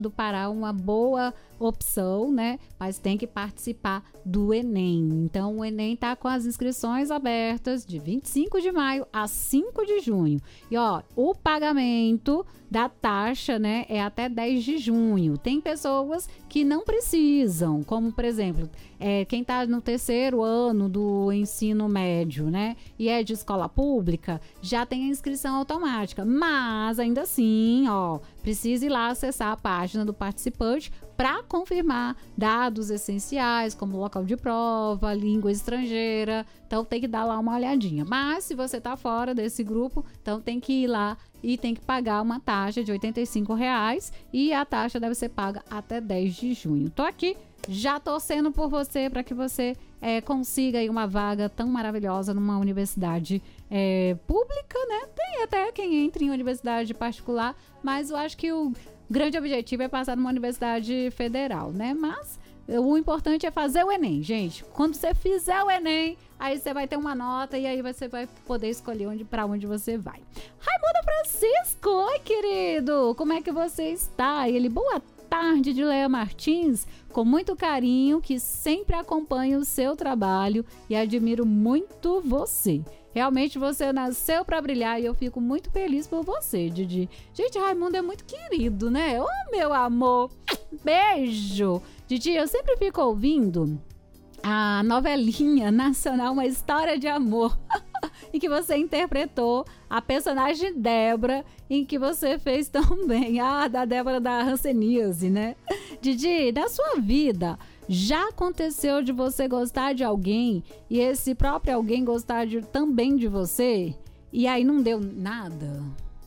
do Pará uma boa opção, né? Mas tem que participar do Enem. Então, o Enem tá com as inscrições abertas de 25 de maio a 5 de junho. E, ó, o pagamento da taxa, né, é até 10 de junho. Tem pessoas que não precisam, como, por exemplo, quem tá no terceiro ano do ensino médio, né, e é de escola pública, já tem a inscrição automática. Mas, ainda assim, ó, precisa ir lá acessar a página do participante para confirmar dados essenciais, como local de prova, língua estrangeira. Então, tem que dar lá uma olhadinha. Mas, se você está fora desse grupo, então tem que ir lá e tem que pagar uma taxa de R$ 85,00 e a taxa deve ser paga até 10 de junho. Tô aqui já torcendo por você para que você consiga aí uma vaga tão maravilhosa numa universidade pública, né? Tem até quem entra em universidade particular, mas eu acho que o grande objetivo é passar numa universidade federal, né? Mas o importante é fazer o Enem, gente. Quando você fizer o Enem, aí você vai ter uma nota e aí você vai poder escolher para onde você vai. Raimundo Francisco, oi querido, como é que você está? Ele, boa tarde, de Leia Martins, com muito carinho, que sempre acompanho o seu trabalho e admiro muito você. Realmente você nasceu para brilhar e eu fico muito feliz por você, Didi. Gente, Raimundo é muito querido, né? Ô, meu amor, beijo. Didi, eu sempre fico ouvindo a novelinha nacional Uma História de Amor, em que você interpretou a personagem Débora, em que você fez tão bem, da Débora da Hanseníase, né? Didi, na sua vida, já aconteceu de você gostar de alguém e esse próprio alguém gostar também de você? E aí não deu nada?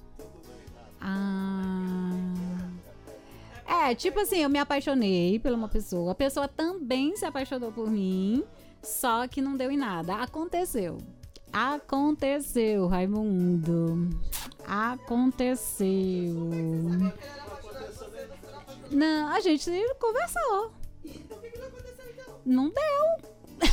Tipo assim, eu me apaixonei por uma pessoa, a pessoa também se apaixonou por mim, só que não deu em nada. Aconteceu, Raimundo. Aconteceu. Não, a gente conversou. Não deu.